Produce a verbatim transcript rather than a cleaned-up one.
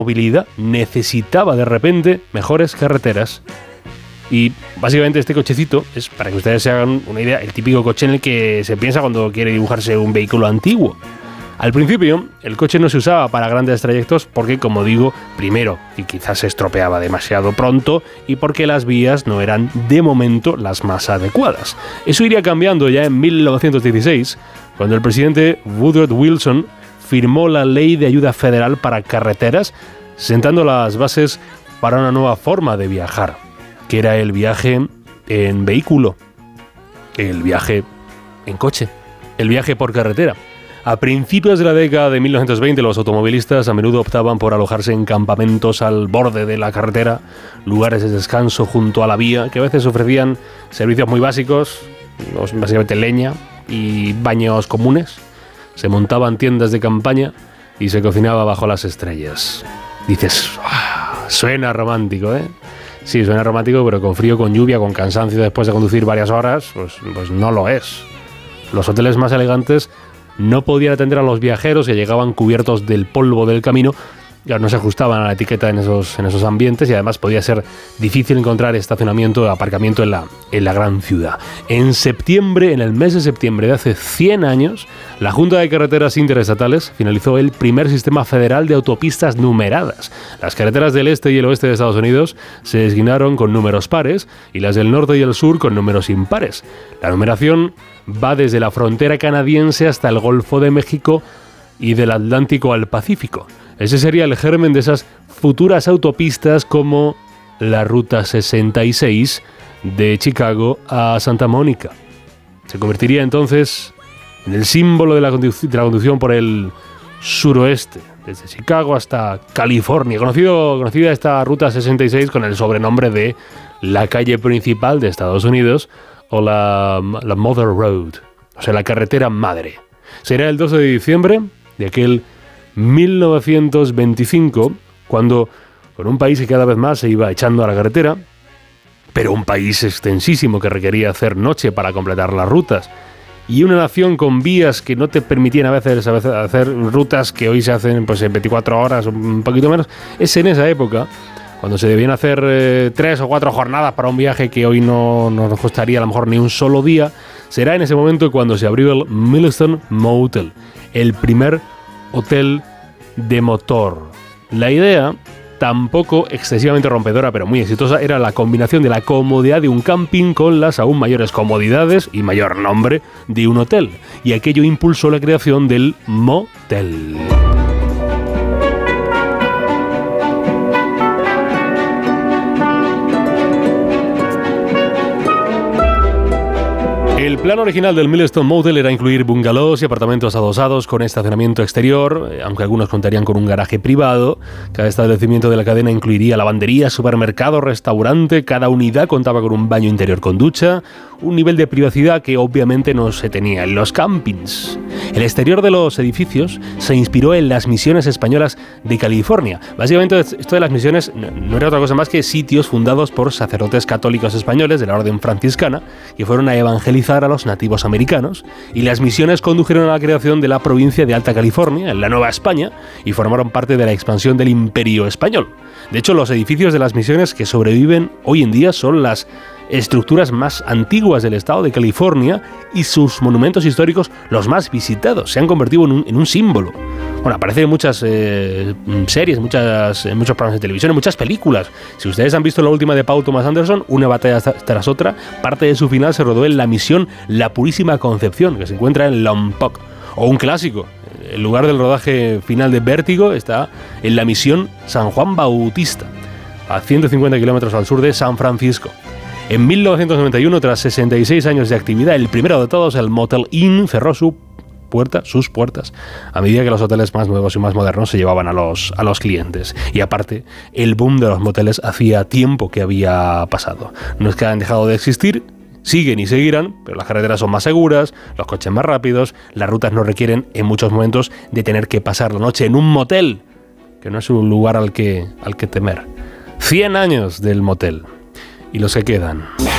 movilidad necesitaba de repente mejores carreteras. Y básicamente este cochecito es, para que ustedes se hagan una idea, el típico coche en el que se piensa cuando quiere dibujarse un vehículo antiguo. Al principio, el coche no se usaba para grandes trayectos porque, como digo, primero, que quizás se estropeaba demasiado pronto y porque las vías no eran, de momento, las más adecuadas. Eso iría cambiando ya en mil novecientos dieciséis, cuando el presidente Woodrow Wilson firmó la Ley de Ayuda Federal para Carreteras, sentando las bases para una nueva forma de viajar, que era el viaje en vehículo, el viaje en coche, el viaje por carretera. A principios de la década de mil novecientos veinte, los automovilistas a menudo optaban por alojarse en campamentos al borde de la carretera, lugares de descanso junto a la vía, que a veces ofrecían servicios muy básicos, básicamente leña y baños comunes. Se montaban tiendas de campaña y se cocinaba bajo las estrellas. Dices, ¡ah! Suena romántico, ¿eh? Sí, suena romántico, pero con frío, con lluvia, con cansancio después de conducir varias horas, pues, pues no lo es. Los hoteles más elegantes no podían atender a los viajeros que llegaban cubiertos del polvo del camino, ya no se ajustaban a la etiqueta en esos, en esos ambientes, y además podía ser difícil encontrar estacionamiento o aparcamiento en la, en la gran ciudad. En septiembre, en el mes de septiembre de hace cien años, la Junta de Carreteras Interestatales finalizó el primer sistema federal de autopistas numeradas. Las carreteras del este y el oeste de Estados Unidos se designaron con números pares y las del norte y el sur con números impares. La numeración va desde la frontera canadiense hasta el Golfo de México y del Atlántico al Pacífico. Ese sería el germen de esas futuras autopistas como la Ruta sesenta y seis de Chicago a Santa Mónica. Se convertiría entonces en el símbolo de la, conduc- de la conducción por el suroeste, desde Chicago hasta California. Conocido, conocida esta Ruta sesenta y seis con el sobrenombre de la calle principal de Estados Unidos o la, la Mother Road, o sea, la carretera madre. Será el doce de diciembre de aquel mil novecientos veinticinco, cuando con un país que cada vez más se iba echando a la carretera, pero un país extensísimo que requería hacer noche para completar las rutas, y una nación con vías que no te permitían a veces, a veces hacer rutas que hoy se hacen pues en veinticuatro horas, un poquito menos. Es en esa época cuando se debían hacer eh, tres o cuatro jornadas para un viaje que hoy no, no nos costaría a lo mejor ni un solo día. Será en ese momento cuando se abrió el Milestone Motel, el primer hotel de motor. La idea, tampoco excesivamente rompedora, pero muy exitosa, era la combinación de la comodidad de un camping con las aún mayores comodidades y mayor nombre de un hotel. Y aquello impulsó la creación del motel. El plan original del Milestone Motel era incluir bungalows y apartamentos adosados con estacionamiento exterior, aunque algunos contarían con un garaje privado. Cada establecimiento de la cadena incluiría lavandería, supermercado, restaurante. Cada unidad contaba con un baño interior con ducha, un nivel de privacidad que obviamente no se tenía en los campings. El exterior de los edificios se inspiró en las misiones españolas de California. Básicamente esto de las misiones no era otra cosa más que sitios fundados por sacerdotes católicos españoles de la orden franciscana que fueron a evangelizar a los nativos americanos, y las misiones condujeron a la creación de la provincia de Alta California, en la Nueva España, y formaron parte de la expansión del Imperio Español. De hecho, los edificios de las misiones que sobreviven hoy en día son las estructuras más antiguas del estado de California y sus monumentos históricos los más visitados. Se han convertido en un, en un símbolo. Bueno, aparece en muchas eh, series, muchas, en muchos programas de televisión, en muchas películas. Si ustedes han visto la última de Paul Thomas Anderson, Una batalla tras otra, parte de su final se rodó en la misión La Purísima Concepción, que se encuentra en Lompoc. O un clásico, el lugar del rodaje final de Vértigo está en la misión San Juan Bautista, a ciento cincuenta kilómetros al sur de San Francisco. En mil novecientos noventa y uno, tras sesenta y seis años de actividad, el primero de todos, el Motel Inn, cerró su puerta, sus puertas, a medida que los hoteles más nuevos y más modernos se llevaban a los, a los clientes. Y aparte, el boom de los moteles hacía tiempo que había pasado. No es que hayan dejado de existir, siguen y seguirán, pero las carreteras son más seguras, los coches más rápidos, las rutas no requieren en muchos momentos de tener que pasar la noche en un motel, que no es un lugar al que, al que temer. cien años del motel. Y los que quedan.